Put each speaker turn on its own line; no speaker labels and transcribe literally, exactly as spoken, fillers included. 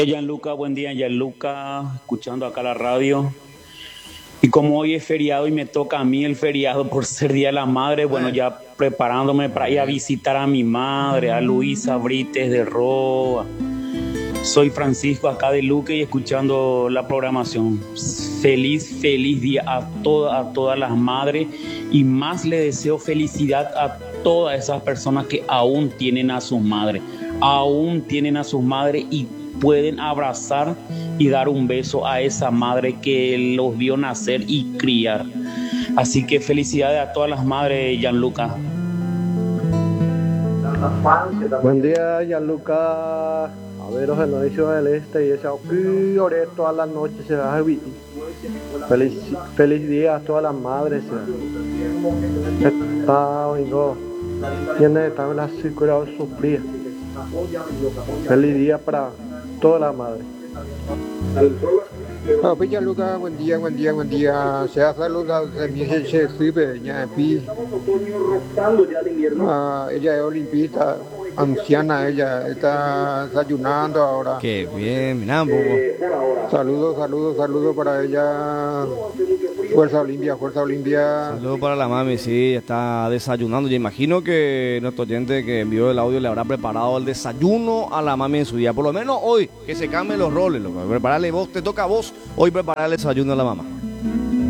Gianluca, buen día Gianluca, escuchando acá la radio. Y como hoy es feriado y me toca a mí el feriado por ser Día de la Madre, bueno, ya preparándome para ir a visitar a mi madre, a Luisa Brites de Roa. Soy Francisco acá de Luque y escuchando la programación. Feliz, feliz día a, toda, a todas las madres y más le deseo felicidad a todas esas personas que aún tienen a sus madres, aún tienen a sus madres y pueden abrazar y dar un beso a esa madre que los vio nacer y criar. Así que felicidades a todas las madres, Gianluca.
Buen día, Gianluca. A veros en la edición del este y esa oré todas las noches se va a vivir. Feliz, feliz día a todas las madres. Está domingo. Tiene también la circulación sufrida. Feliz día para todas las madres.
Ah, pues Gianluca, buen día, buen día, buen día. Se ha saludado de mi jefe, ya pi. Ah, ella es olimpista, anciana, ella está desayunando ahora.
Qué bien, mirá,
Saludos, saludos, saludos para ella. Fuerza Olimpia, Fuerza Olimpia.
Saludos para la mami, sí, está desayunando. Yo imagino que nuestro oyente que envió el audio le habrá preparado el desayuno a la mami en su día. Por lo menos hoy, que se cambien los roles, loco. Prepararle vos, te toca a vos hoy preparar el desayuno a la mamá.